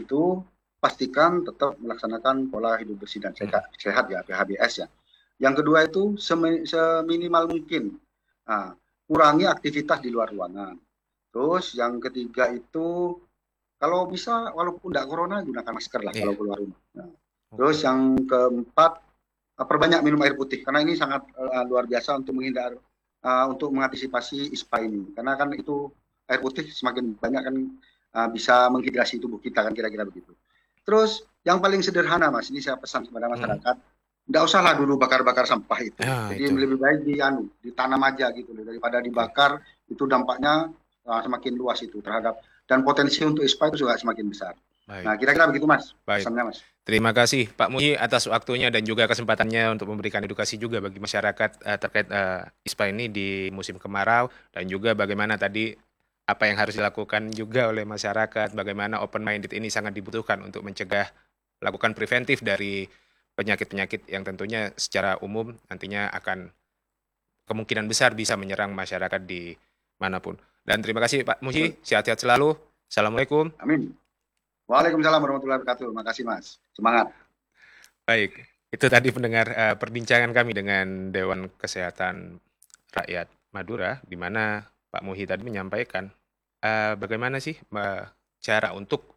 itu pastikan tetap melaksanakan pola hidup bersih dan sehat ya, PHBS ya. Yang kedua itu seminimal mungkin kurangi aktivitas di luar ruangan. Terus yang ketiga itu kalau bisa walaupun tidak corona gunakan masker lah kalau keluar rumah. Terus yang keempat perbanyak minum air putih karena ini sangat luar biasa untuk untuk mengantisipasi ISPA ini. Karena kan itu air putih semakin banyak kan bisa menghidrasi tubuh kita kan kira-kira begitu. Terus yang paling sederhana Mas, ini saya pesan kepada masyarakat, tidak usahlah dulu bakar-bakar sampah itu. Jadi lebih baik ditanam aja gitu daripada dibakar, itu dampaknya semakin luas itu terhadap dan potensi untuk ISPA itu juga semakin besar. Baik. Nah, kira-kira begitu Mas, pesannya Mas. Terima kasih Pak Muhyi atas waktunya dan juga kesempatannya untuk memberikan edukasi juga bagi masyarakat terkait ISPA ini di musim kemarau dan juga bagaimana tadi apa yang harus dilakukan juga oleh masyarakat, bagaimana open minded ini sangat dibutuhkan untuk mencegah, lakukan preventif dari penyakit-penyakit yang tentunya secara umum nantinya akan kemungkinan besar bisa menyerang masyarakat di manapun. Dan terima kasih Pak Muhyi, sehat-sehat selalu. Assalamualaikum. Amin. Waalaikumsalam warahmatullahi wabarakatuh. Makasih Mas. Semangat. Baik, itu tadi pendengar perbincangan kami dengan Dewan Kesehatan Rakyat Madura, di mana Pak Muhyi tadi menyampaikan bagaimana sih cara untuk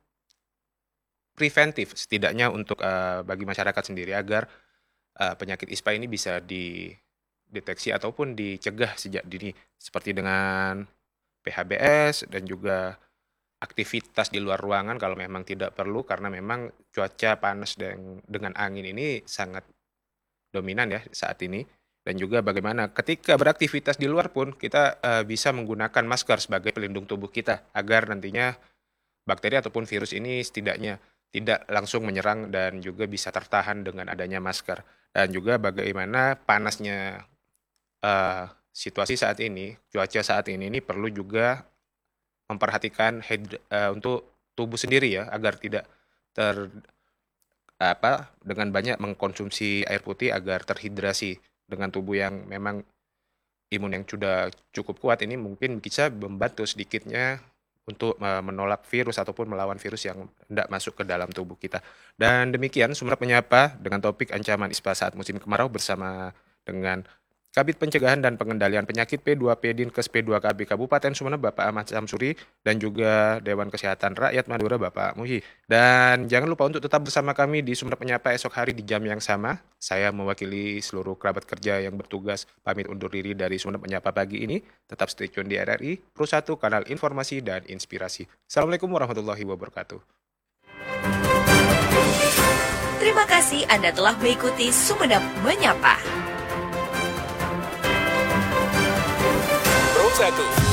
preventif setidaknya untuk bagi masyarakat sendiri agar penyakit ISPA ini bisa dideteksi ataupun dicegah sejak dini seperti dengan PHBS dan juga aktivitas di luar ruangan kalau memang tidak perlu karena memang cuaca panas dan dengan angin ini sangat dominan ya saat ini. Dan juga bagaimana ketika beraktivitas di luar pun kita bisa menggunakan masker sebagai pelindung tubuh kita agar nantinya bakteri ataupun virus ini setidaknya tidak langsung menyerang dan juga bisa tertahan dengan adanya masker. Dan juga bagaimana panasnya situasi saat ini, cuaca saat ini perlu juga memperhatikan untuk tubuh sendiri ya agar tidak dengan banyak mengkonsumsi air putih agar terhidrasi dengan tubuh yang memang imun yang sudah cukup kuat ini mungkin bisa membantu sedikitnya untuk menolak virus ataupun melawan virus yang hendak masuk ke dalam tubuh kita. Dan demikian Sumeneb Menyapa dengan topik ancaman ISPA saat musim kemarau bersama dengan Kabid Pencegahan dan Pengendalian Penyakit P2P Dinkes P2KB Kabupaten Sumeneb Bapak Ahmad Samsuri dan juga Dewan Kesehatan Rakyat Madura Bapak Muhyi. Dan jangan lupa untuk tetap bersama kami di Sumeneb Menyapa esok hari di jam yang sama. Saya mewakili seluruh kerabat kerja yang bertugas pamit undur diri dari Sumeneb Menyapa pagi ini. Tetap stay tune di RRI, Pro 1 kanal informasi dan inspirasi. Assalamualaikum warahmatullahi wabarakatuh. Terima kasih Anda telah mengikuti Sumeneb Menyapa. Pro 1